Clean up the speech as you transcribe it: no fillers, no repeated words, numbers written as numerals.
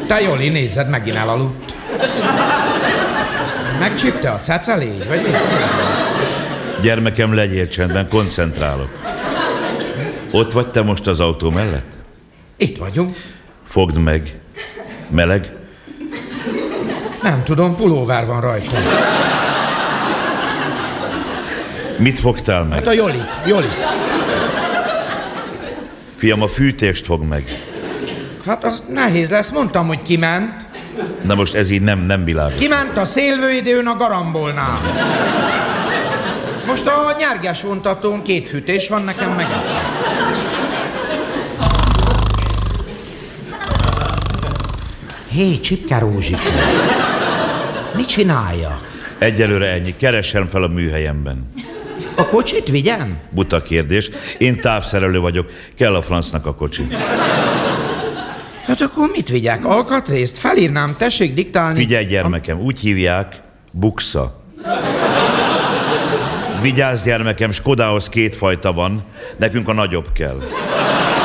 Te Joli, nézzed, megint elaludt. Megcsípte a cecelégy, vagy mi? Gyermekem, legyél csendben, koncentrálok. Ott vagy te most az autó mellett? Itt vagyunk. Fogd meg. Meleg? Nem tudom, pulóver van rajta. Mit fogtál meg? Hát a Joli. Fiam, a fűtést fogd meg. Hát az nehéz lesz, mondtam, hogy kiment. Na most ez így nem világos. Kiment a szélvőidőn a garambolnál. Most a nyerges vontatón 2 fűtés van, nekem meg egy sem. Hé, Csipke Rózsika. Mit csinálja? Egyelőre ennyi, keressen fel a műhelyemben. A kocsit vigyem? Buta kérdés. Én távszerelő vagyok, kell a francnak a kocsi. Hát akkor mit vigyek? Alkatrészt? Felírnám, tessék diktálni. Figyelj, gyermekem, úgy hívják, buksa. Vigyázz, gyermekem, Skodához 2 fajta van, nekünk a nagyobb kell.